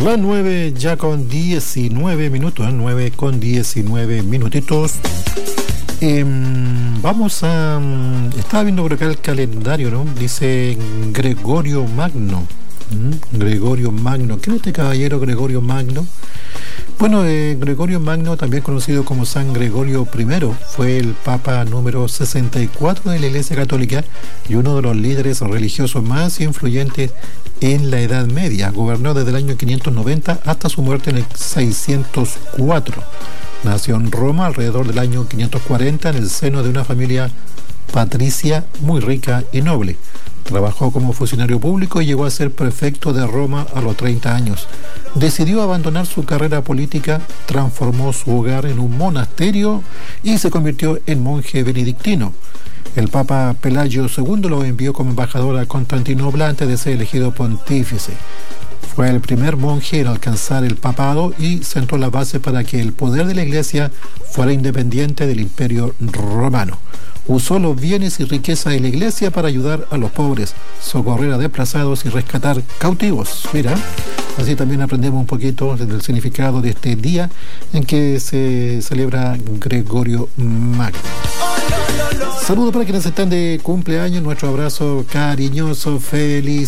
Las 9 ya con 19 minutos, 9 con 19 minutitos. Vamos a... Estaba viendo por acá el calendario, ¿no? Dice Gregorio Magno. Gregorio Magno. ¿Quién es este caballero Gregorio Magno? Bueno, Gregorio Magno, también conocido como San Gregorio I, fue el Papa número 64 de la Iglesia Católica y uno de los líderes religiosos más influyentes en la Edad Media. Gobernó desde el año 590 hasta su muerte en el 604. Nació en Roma alrededor del año 540 en el seno de una familia patricia muy rica y noble. Trabajó como funcionario público y llegó a ser prefecto de Roma a los 30 años. Decidió abandonar su carrera política, transformó su hogar en un monasterio y se convirtió en monje benedictino. El Papa Pelagio II lo envió como embajador a Constantinopla antes de ser elegido pontífice. Fue el primer monje en alcanzar el papado y sentó la base para que el poder de la Iglesia fuera independiente del Imperio Romano. Usó los bienes y riqueza de la Iglesia para ayudar a los pobres, socorrer a desplazados y rescatar cautivos. Mira, así también aprendemos un poquito del significado de este día en que se celebra Gregorio Magno. Saludos para quienes están de cumpleaños, nuestro abrazo cariñoso, feliz